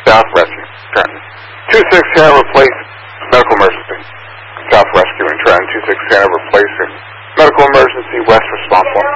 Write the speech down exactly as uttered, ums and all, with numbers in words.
South Rescue, Trenton. two six Hanover Place, medical emergency. South Rescue in Trenton. two six Hanover Place, medical emergency. West responsible.